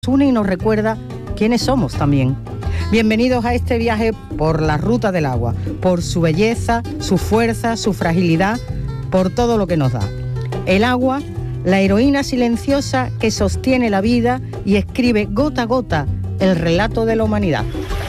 une y nos recuerda quiénes somos también. Bienvenidos a este viaje por la ruta del agua, por su belleza, su fuerza, su fragilidad, por todo lo que nos da. El agua, la heroína silenciosa que sostiene la vida y escribe gota a gota el relato de la humanidad.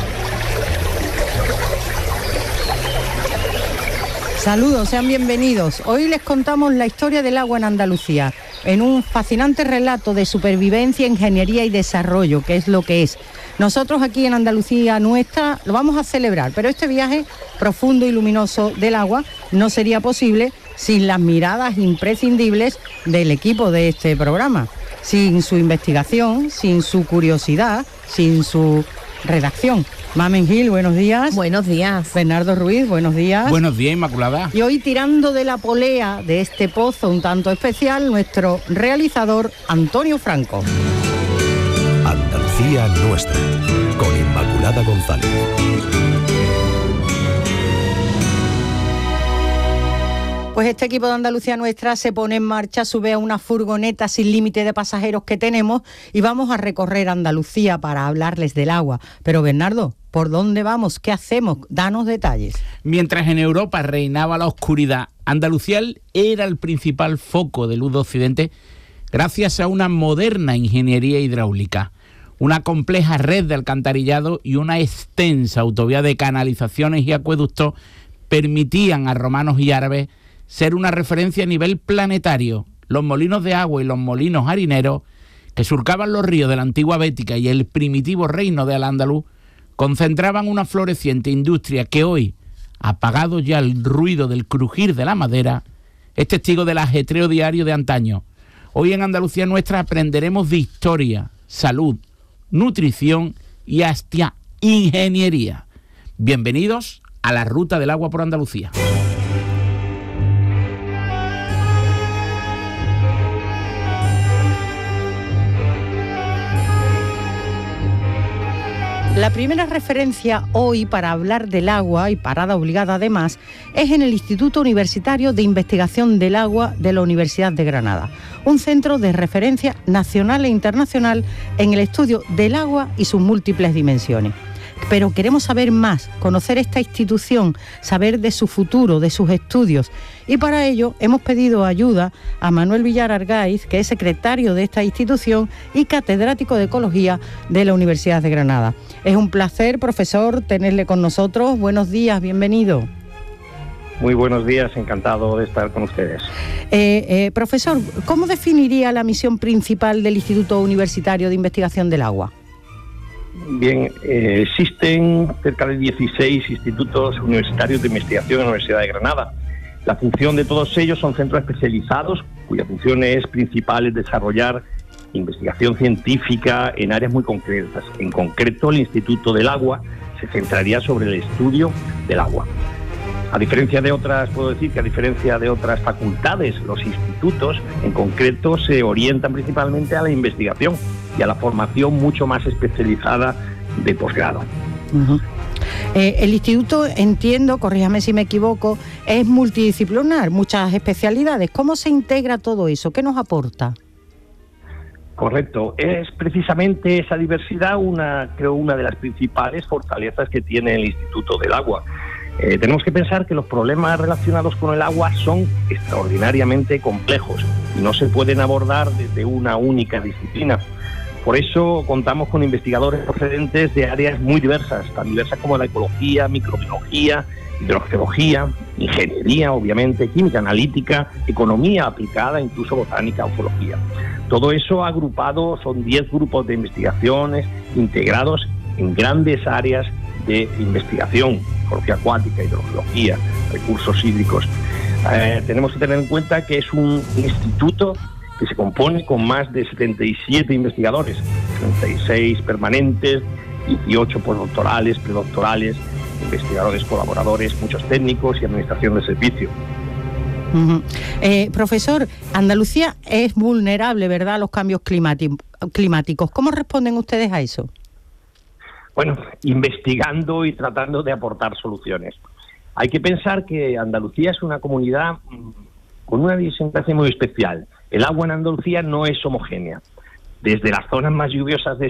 Saludos, sean bienvenidos. Hoy les contamos la historia del agua en Andalucía, en un fascinante relato de supervivencia, ingeniería y desarrollo, que es lo que es. Nosotros aquí en Andalucía nuestra lo vamos a celebrar, pero este viaje profundo y luminoso del agua no sería posible sin las miradas imprescindibles del equipo de este programa, sin su investigación, sin su curiosidad, sin su redacción. Mamen Gil, buenos días. Buenos días. Bernardo Ruiz, buenos días. Buenos días, Inmaculada. Y hoy, tirando de la polea de este pozo un tanto especial, nuestro realizador Antonio Franco. Andalucía nuestra, con Inmaculada González. Pues este equipo de Andalucía Nuestra se pone en marcha, sube a una furgoneta sin límite de pasajeros que tenemos y vamos a recorrer Andalucía para hablarles del agua. Pero Bernardo, ¿por dónde vamos? ¿Qué hacemos? Danos detalles. Mientras en Europa reinaba la oscuridad, Andalucía era el principal foco de luz de Occidente gracias a una moderna ingeniería hidráulica, una compleja red de alcantarillado y una extensa autovía de canalizaciones y acueductos permitían a romanos y árabes ser una referencia a nivel planetario. Los molinos de agua y los molinos harineros que surcaban los ríos de la antigua Bética y el primitivo reino de Al-Ándalus concentraban una floreciente industria que hoy, apagado ya el ruido del crujir de la madera, es testigo del ajetreo diario de antaño. Hoy en Andalucía Nuestra aprenderemos de historia, salud, nutrición y hasta ingeniería. Bienvenidos a la Ruta del Agua por Andalucía. La primera referencia hoy para hablar del agua, y parada obligada además, es en el Instituto Universitario de Investigación del Agua de la Universidad de Granada, un centro de referencia nacional e internacional en el estudio del agua y sus múltiples dimensiones. Pero queremos saber más, conocer esta institución, saber de su futuro, de sus estudios. Y para ello hemos pedido ayuda a Manuel Villar Argaiz, que es secretario de esta institución y catedrático de Ecología de la Universidad de Granada. Es un placer, profesor, tenerle con nosotros. Buenos días, bienvenido. Muy buenos días, encantado de estar con ustedes. Profesor, ¿cómo definiría la misión principal del Instituto Universitario de Investigación del Agua? Bien, existen cerca de 16 institutos universitarios de investigación en la Universidad de Granada. La función de todos ellos son centros especializados, cuya función es principal es desarrollar investigación científica en áreas muy concretas. En concreto, el Instituto del Agua se centraría sobre el estudio del agua. A diferencia de otras, puedo decir que a diferencia de otras facultades, los institutos en concreto se orientan principalmente a la investigación y a la formación mucho más especializada de posgrado. Uh-huh. El instituto, entiendo, corríjame si me equivoco, es multidisciplinar, muchas especialidades. ¿Cómo se integra todo eso? ¿Qué nos aporta? Correcto, es precisamente esa diversidad una de las principales fortalezas que tiene el Instituto del Agua. Tenemos que pensar que los problemas relacionados con el agua son extraordinariamente complejos y no se pueden abordar desde una única disciplina. Por eso contamos con investigadores procedentes de áreas muy diversas, tan diversas como la ecología, microbiología, hidrogeología, ingeniería, obviamente, química analítica, economía aplicada, incluso botánica o zoología. Todo eso agrupado son 10 grupos de investigaciones integrados en grandes áreas de investigación, ecología acuática, hidrogeología, recursos hídricos. Tenemos que tener en cuenta que es un instituto que se compone con más de 77 investigadores, 36 permanentes, 18 postdoctorales, predoctorales, investigadores colaboradores, muchos técnicos y administración de servicio. Uh-huh. Profesor, Andalucía es vulnerable, ¿verdad?, a los cambios climáticos. ¿Cómo responden ustedes a eso? Bueno, investigando y tratando de aportar soluciones. Hay que pensar que Andalucía es una comunidad con una idiosincrasia muy especial. El agua en Andalucía no es homogénea. desde las zonas más lluviosas de